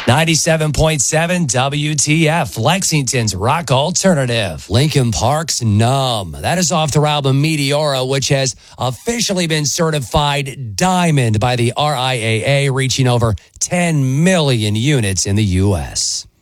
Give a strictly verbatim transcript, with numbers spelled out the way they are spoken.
ninety-seven point seven W T F, Lexington's rock alternative. Linkin Park's Numb. That is off their album Meteora, which has officially been certified diamond by the R I A A, reaching over ten million units in the U S